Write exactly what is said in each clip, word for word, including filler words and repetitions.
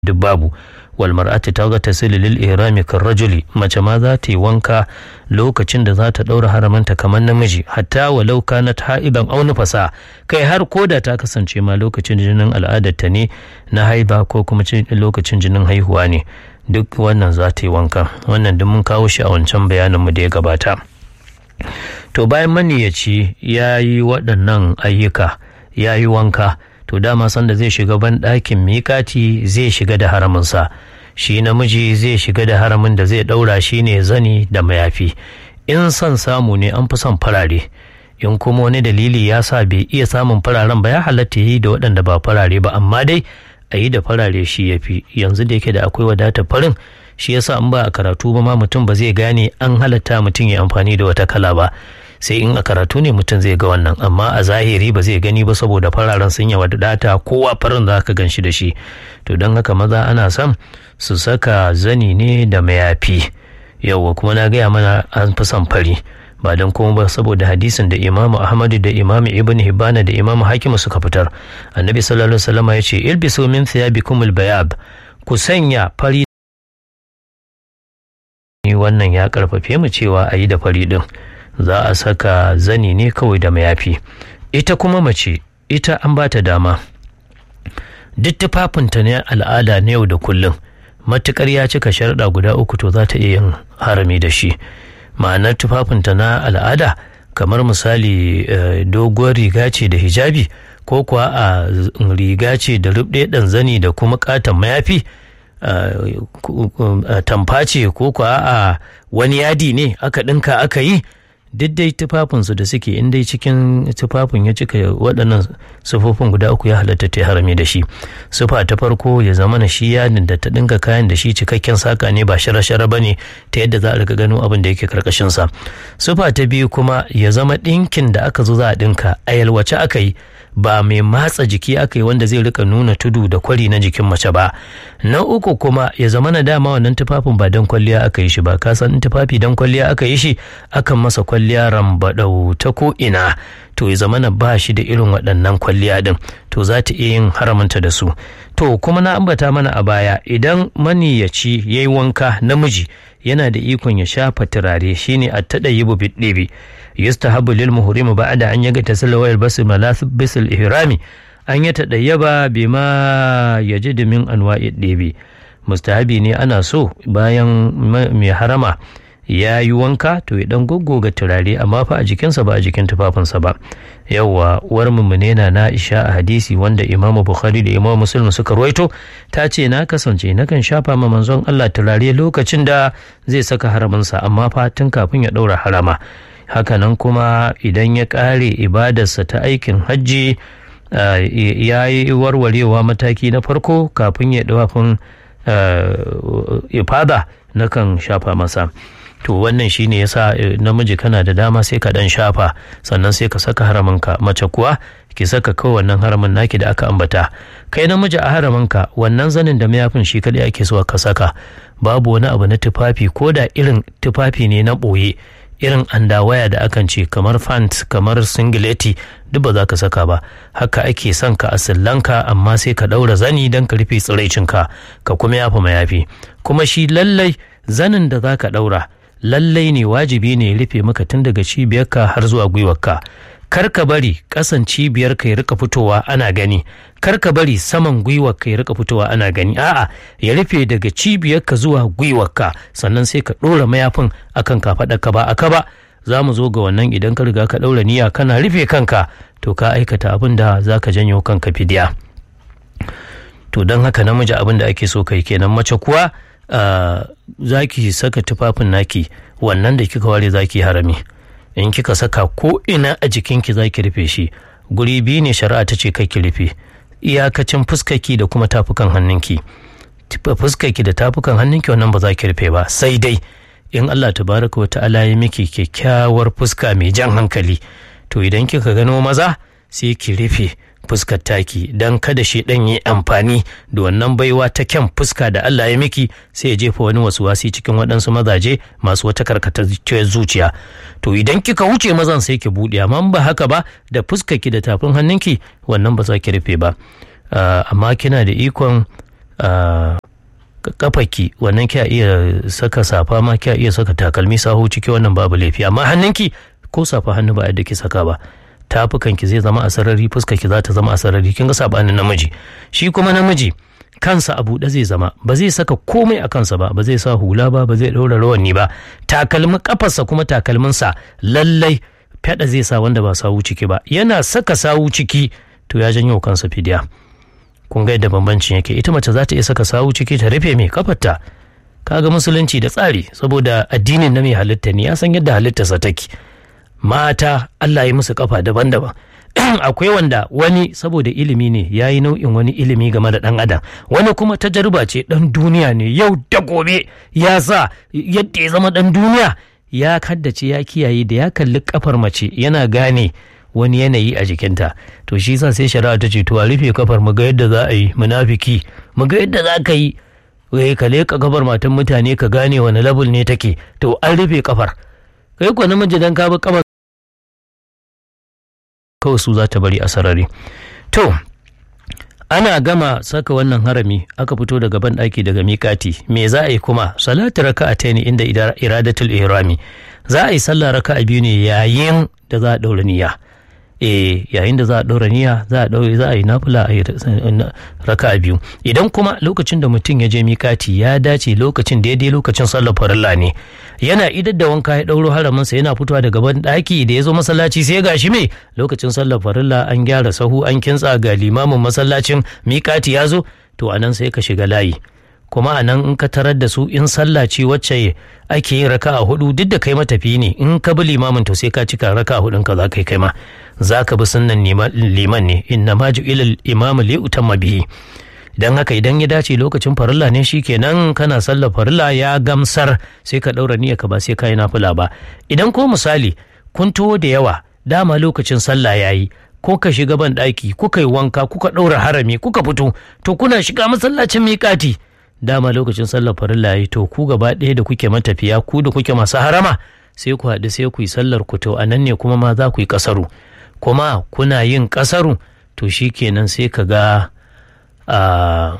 duk babu. Wal mar'atu taghtasilu lil ihrami kar rajuli, mace ma za ta yi wanka lokacin da za ta daura haramanta kamar namiji, hatta walau kanat haiban aw nufasa, kai har koda ta kasance ma lokacin jinin al'adar ta ne na haiba ko kuma lokacin jinin haihuwa ne, duk wannan za ta yi wanka. Wannan duk mun kawo shi a wancan bayanin mu da ya gabata. To bayan maniyaci ya yi waɗannan ayyuka, ya yi wanka, to dama sanda zai shiga ban ɗakin miƙati zai shiga da haraminsa. Shi namiji zai shiga da haramin da zai ɗaura shi ne zani da mayafi. In son samu ne an fi son farare, in kuma wani dalili ya sa bai iya samun fararen ba ya halatta yi da waɗanda ba farare ba, amma dai a yi da farare shi ya fi. Yanzu da yake da akwai wadatar farin, shi yasa in ba a karatu ba ma mutum ba zai gane an halatta mutum ya amfani da wata kala ba, sai in a karatu ne mutum zai ga wannan, amma a zahiri ba zai gani ba saboda fararen sun yi wadata, kowa farin za ka gan shi da shi. To don haka maza ana son su saka zani ne da mayafi. Yawwa kuma na gaya mana an fi son fari, ba don kuma ba saboda hadisin da imamu ahmadu da imamu ibn hibbana da imamu hakimu suka fitar. Annabi sallallahu alaihi wasallam ya ce ilbisu min thiyabikum albayab, ku sanya fari. Wannan ya karfafe mu cewa a yi da fari din, za a saka zani ne kawai da mayafi. Ita kuma mace, ita an ba ta dama duk tufafinta ne al'ada na yau da kullum, matukar ya cika sharuɗa guda uku to za ta iya yin harami da shi. Ma'anar tufafinta na al'ada kamar misali doguwar riga ce da hijabi, ko kuwa a riga ce da rubɗe ɗan zani da kuma ƙaton mayafi, tamfa ce ko kuwa a wani yadi ne aka ɗinka aka yi, duk dai tufafinsu da suke in dai cikin tufafin ya cika waɗannan sufofin guda uku ya halatta ta harami da shi. Sufa ta farko ya zama na shi yadin da ta dinga kayan da shi cikakken saka ne, ba shara-shara ba ne ta yadda za a riga gano abin da yake karkashinsa. Sufa ta biyu kuma ya zama ɗinkin da aka zo za a ɗinka a yalwace aka yi, ba mai matsa jiki aka yi wanda zai rika nuna tudu da kwari na jikin mace ba. Na uku kuma ya zama na dama wannan tufafin ba don kwalliya aka yi shi ba, ka san tufafi don kwalliya aka yi shi akan masa kwalliya rambaɗau ta ko ina, to ya zama na ba shi da irin waɗannan kwalliya din, to za ta iya yin haramanta da su. To kuma na ambata mana a baya, idan maniyaci ya yi wanka namiji yana da ikon ya shafa turare, shine a taɗa yi bubbiɗebi. yustahabu lil muhrim ba'da an yaga tasalla wa yalbasu malabis al ihrami an ya tadayyaba bima yajid min anwa'i dibi. Mustahabi ne, ana so bayan mai harama ya yi wanka to ya dan goggoga turare, amma fa a jikinsa ba a jikin tufafinsa ba. Yawwa uwar mummune na Aisha a hadisi wanda Imam Bukhari da Imam Muslim suka ruwaito, ta ce na kasance nakan shafa ma manzon Allah turare lokacin da zai saka haraminsa, amma fa tun kafin ya daura harama. Hakanan kuma idan ya ƙare ibadarsa ta aikin hajji ya yi warwarewa mataki na farko kafin ya dawafin ifada, nakan shafa masa. To wannan shine yasa namiji kana da dama sai ka dan shafa, sannan sai ka saka haraminka. Mace kuwa ki saka kawai wannan haramin naki da aka ambata. Kai namiji a haraminka wannan zanin da mayafin shi kadai ake so ka saka, babu wani abu na tufafi, ko da irin tufafi ne na ɓoye, irin andawaya da akan ce kamar fant kamar singileti, duk ba za ka saka ba. Haka ake son ka asillanka, amma sai ka daura zani don ka rufe tsiraicinka, ka kuma yafa mayafi. Kuma shi lallai zanin da za ka daura lallai ne wajibi ne ya rufe maka tun daga cibiyarka har zuwa gwiwarka. Kar ka bari ƙasan cibiyarka ya rika fitowa ana gani, kar ka bari saman gwiwarka ya rika fitowa ana gani, a'a ya rufe daga cibiyarka zuwa gwiwarka, sannan sai ka ɗora mayafin akan kafaɗarka ba aka ba. Za mu zo ga wannan idan ka riga ka ɗaura niyya kana rufe kanka, to ka aikata abin da za ka janyo kanka fidiya. To don haka namiji abin da ake so kai kenan. Mace kuwa za ki saka tufafin naki wannan da kika ware za ki harami, in kika saka ko ina a jikinki za ki rufe shi. Guri biyu ne shari'a ta ce kai ki rufe, iyakacin fuskaki da kuma tafukan hannunki. Fuskaki da tafukan hannunki wannan ba za ki rufe ba, sai dai in Allah tabaraka wa ta'ala ya miki kyakkyawar fuska mai jan hankali, to idan kika gano maza sai ki rufe fuskar taki, don kada shi dan yi amfani da wannan baiwa ta kyan fuska da Allah ya miki, sai ya jefa wani wasuwasi cikin waɗansu mazaje masu wata karkatacciyar zuciya. To idan kika wuce mazan sai ki buɗe, amma ba haka ba da fuskarki da tafin hannunki wannan ba za ki rufe ba. amma kina da ikon kafaki wannan kya iya saka safa ma kya iya saka takalmi sahu ciki wannan babu laifi amma hannunki ko safa hannu ba yadda ki saka ba tafukanki zai zama a sarari fuskarki za ta zama a sarari kin ga sabanin namiji shi kuma namiji kansa a buɗe zai zama ba zai saka komai a kansa ba ba zai sa hula ba ba zai ɗaura rawani ba takalmin kafarsa kuma takalminsa lallai fyaɗa zai sa wanda ba sawu ciki ba yana saka sawu ciki to ya janyo kansa fidiya kun ga yadda bambancin yake ita mace za ta iya saka sawu ciki ta rufe mai kafarta kaga musulunci da tsari saboda addinin na mai halitta ne ya san yadda halittarsa take mata Allah ya musu kafa daban-daban akwai wanda wani saboda ilimi ne ya yi nau'in wani ilimi game da ɗan adam wani kuma tajarba ce ɗan duniya ne yau da gobe ya sa yadda ya zama ɗan duniya ya kaddace ya kiyaye da ya kalli kafar mace yana gane wani yanayi a jikinta to shi sa sai shari'a ta ce to a rufe kafar mu ga yadda za a yi munafiki mu ga yadda za ka yi wai ka leƙa kafar matan mutane ka gane wani labul ne take to an rufe kafar kai ko namiji dan ka bi kafar kawai su za ta bari a sarari to ana gama saka wannan harami aka fito daga ban ɗaki daga miƙati me za a yi kuma salatu raka'a ne inda iradatul ihrami za a yi sallah raka'a biyu ne yayin da za a ɗaura niyya eh yayin da za a ɗaura niyya za a ɗaura za a yi nafila a yi raka'a biyu idan kuma lokacin da mutum ya je miƙati ya dace lokacin daidai lokacin sallar farilla ne yana idar da wanka ya ɗauro haraminsa yana fitowa daga ban ɗaki da ya zo masallaci sai ga shi me lokacin sallar farilla an gyara sahu an kintsa ga limamin masallacin miƙati ya zo to anan sai ka shiga layi kuma anan in ka tarar da su in sallah ce wacce ake yin raka'a hudu duk da kai matafi ne in ka bi limamin to sai ka cika raka'a hudun ka za ka yi kai ma za ka bi sunnan liman ne inna ma ju'ila al-imam li utamma bihi dan haka idan ya dace lokacin farilla ne shikenan kana sallar farilla ya gamsar sai ka daura niyyar ka ba sai ka yi nafila ba idan ko misali kun tuwo da yawa dama lokacin sallah yayi ko ka shiga ban daki kuka yi wanka kuka daura harami kuka fito to kuna shiga masallacin miƙati dama lokacin sallar farilla yayi to ku gaba ɗaya da kuke matafiya ku da kuke masu harama sai ku haɗu sai ku yi sallar ku to anan ne kuma ma za ku yi kasaru kuma kuna yin kasaru to shikenan sai ka ga a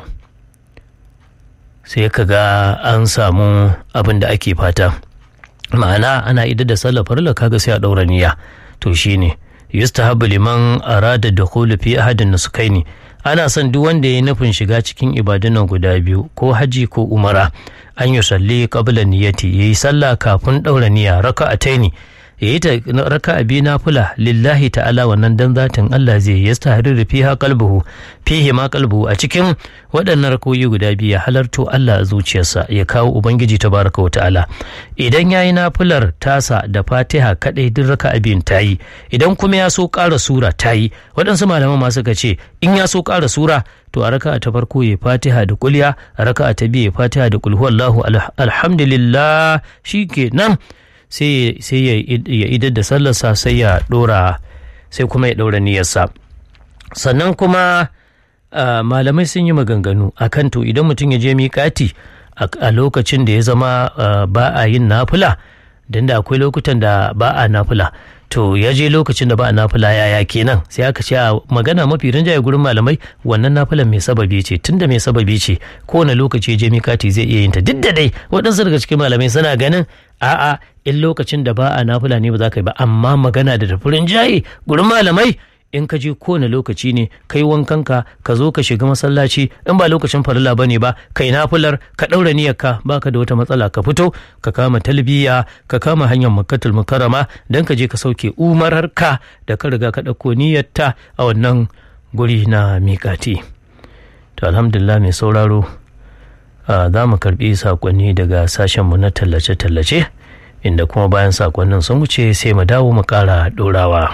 sai ka ga an samu abin da ake fata ma'ana ana idar da sallar farilla kaga sai a ɗaura niyya to shine yustahabbu liman arada dukhul fi ahadin nusukaini ana son duk wanda ya nufin shiga cikin ibadunan guda biyu ko haji ko umara an yi salli qabla niyyati yayi sallah kafin daura niyya raka'ataini yayi ta raka'a biyu nafila lillahi ta'ala wannan dan zatin Allah zai yastahriru fiha qalbuhu fihi ma qalbuhu a cikin waɗannan rakoyi guda biyu ya halarto Allah a zuciyarsa ya kawo ubangiji tabaraka wa ta'ala idan yayi nafilar tasa da Fatiha kadai duk raka'a biyun tayi idan kuma ya so ƙara sura tayi waɗansu malaman ma suka ce in ya so ƙara sura to a raka'a ta farko ya Fatiha da kulya a raka'a ta biyu ya Fatiha da kul huwallahu alhamdulillah shikenan sai sai ya idar da sallarsa sai ya dora sai kuma ya daura niyyarsa sannan kuma malamai sun yi maganganu akan to idan mutum ya je miƙati a lokacin da ya zama ba a yin nafila dan da akwai lokutan da ba a nafila to ya je lokacin da ba a nafila yaya kenan sai aka ce a magana mafi rinjaye gurin malamai wannan nafilan mai sababi ce tunda mai sababi ce kowane lokaci je mikati zai iya yin ta duk da dai waɗansu daga cikin malamai suna ganin a'a in lokacin da ba a nafila ne ba za ka yi ba amma magana da tafi rinjaye gurin malamai in ka je kowane lokaci ne kai wankanka ka zo ka shiga masallaci in ba lokacin farilla bane ba kai nafilar ka daura niyyarka baka da wata matsala ka fito ka kama talbiya ka kama hanyar makkatul mukarrama dan ka je ka sauke umararka da ka riga ka dauko niyyarta a wannan guri na miƙati to alhamdulillah mai sauraro za mu karbi sakonni daga sashen mu na tallace tallace inda kuma bayan sakonnin sun wuce sai mu dawo mu kara dorawa.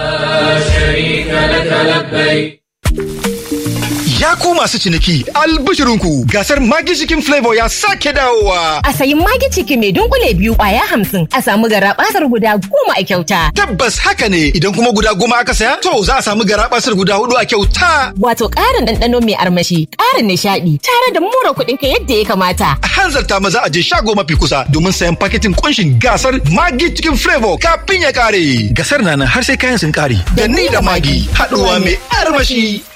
Ya ku masu ciniki albishirinku gasar Maggi Chicken Flavor ya sake dawowa. A sayi Maggi Chicken mai dunkule biyu kwaya hamsin a samu garabasar guda goma a kyauta. Tabbas haka ne idan kuma guda goma aka saya to za a samu garabasar guda hudu a kyauta. Wato ƙarin ɗanɗano mai armashi, ƙarin nishaɗi tare da mura kuɗin ka yadda ya kamata. A hanzarta maza a je shago mafi kusa domin sayan paketin kunshin gasar Maggi Chicken Flavor kafin ya ƙare. Gasar na nan har sai kayan sun ƙare. Da ni da Maggi haɗuwa mai armashi.